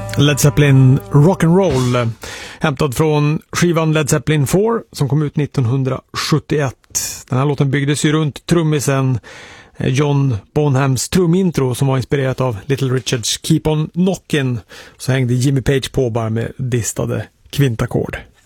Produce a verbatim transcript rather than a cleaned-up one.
Led Zeppelin Rock'n'Roll, hämtad från skivan Led Zeppelin fyra som kom ut nittonhundrasjuttioett. Den här låten byggdes ju runt trummisen John Bonhams trumintro som var inspirerat av Little Richards Keep on Knockin'. Så hängde Jimmy Page på bara med distade kvintackord.